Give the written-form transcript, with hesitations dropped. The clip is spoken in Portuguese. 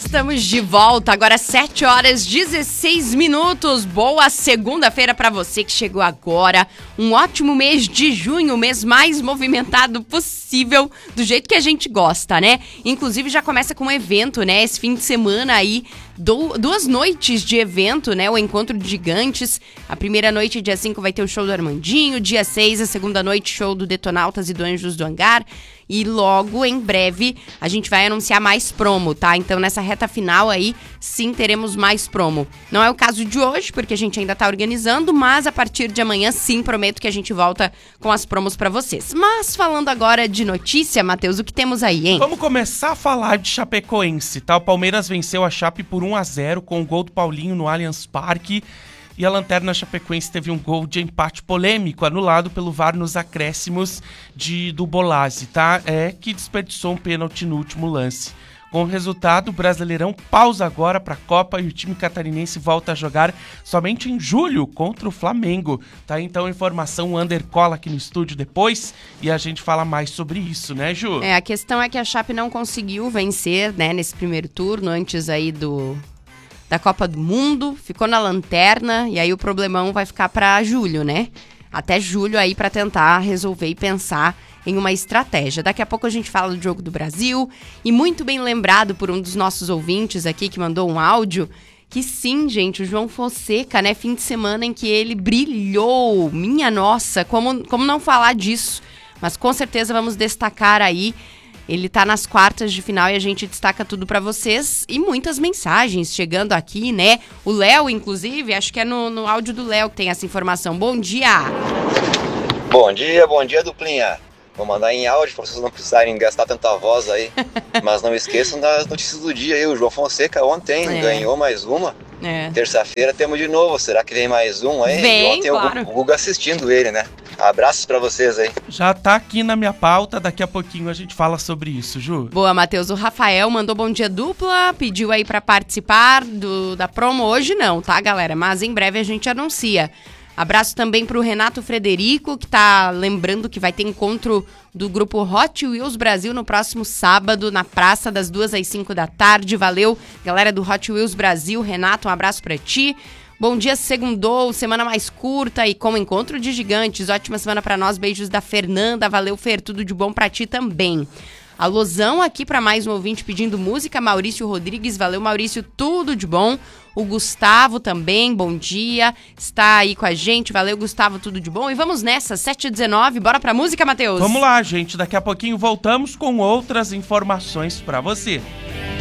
Estamos de volta, agora 7 horas 16 minutos. Boa segunda-feira para você que chegou agora. Um ótimo mês de junho, o mês mais movimentado possível, do jeito que a gente gosta, né? Inclusive já começa com um evento, né? Esse fim de semana aí, 2 noites de evento, né? O Encontro de Gigantes. A primeira noite, dia 5, vai ter o show do Armandinho. Dia 6, a segunda noite, show do Detonautas e do Anjos do Hangar. E logo, em breve, a gente vai anunciar mais promo, tá? Então, nessa reta final aí, sim, teremos mais promo. Não é o caso de hoje, porque a gente ainda tá organizando, mas a partir de amanhã, sim, prometo que a gente volta com as promos pra vocês. Mas, falando agora de notícia, Matheus, o que temos aí, hein? Vamos começar a falar de Chapecoense, tá? O Palmeiras venceu a Chape por 1-0 com o gol do Paulinho no Allianz Parque. E a Lanterna Chapecoense teve um gol de empate polêmico, anulado pelo VAR nos acréscimos do Bolazzi, tá? Que desperdiçou um pênalti no último lance. Com o resultado, o Brasileirão pausa agora para a Copa e o time catarinense volta a jogar somente em julho contra o Flamengo, tá? Então, informação, o Ander cola aqui no estúdio depois e a gente fala mais sobre isso, né, Ju? A questão é que a Chape não conseguiu vencer, né, nesse primeiro turno, antes aí da Copa do Mundo, ficou na lanterna e aí o problemão vai ficar para julho, né? Até julho aí para tentar resolver e pensar em uma estratégia. Daqui a pouco a gente fala do Jogo do Brasil e muito bem lembrado por um dos nossos ouvintes aqui que mandou um áudio que sim, gente, o João Fonseca, né? Fim de semana em que ele brilhou, minha nossa, como não falar disso? Mas com certeza vamos destacar aí. Ele tá nas quartas de final e a gente destaca tudo pra vocês. E muitas mensagens chegando aqui, né? O Léo, inclusive, acho que é no áudio do Léo que tem essa informação. Bom dia! Bom dia, duplinha. Vou mandar em áudio pra vocês não precisarem gastar tanta voz aí. Mas não esqueçam das notícias do dia aí. O João Fonseca ontem ganhou mais uma. Terça-feira temos de novo. Será que vem mais um aí? Vem, ontem claro. O Guga assistindo ele, né? Abraços pra vocês aí. Já tá aqui na minha pauta, daqui a pouquinho a gente fala sobre isso, Ju. Boa, Matheus. O Rafael mandou bom dia dupla, pediu aí pra participar da promo. Hoje não, tá, galera? Mas em breve a gente anuncia. Abraço também pro Renato Frederico, que tá lembrando que vai ter encontro do grupo Hot Wheels Brasil no próximo sábado, na praça, das 2 às 5 da tarde. Valeu, galera do Hot Wheels Brasil. Renato, um abraço pra ti. Bom dia, segundou, semana mais curta e com encontro de gigantes. Ótima semana pra nós, beijos da Fernanda. Valeu, Fer, tudo de bom pra ti também. Alusão aqui pra mais um ouvinte pedindo música, Maurício Rodrigues. Valeu, Maurício, tudo de bom. O Gustavo também, bom dia, está aí com a gente. Valeu, Gustavo, tudo de bom. E vamos nessa, 7h19, bora pra música, Matheus? Vamos lá, gente, daqui a pouquinho voltamos com outras informações pra você.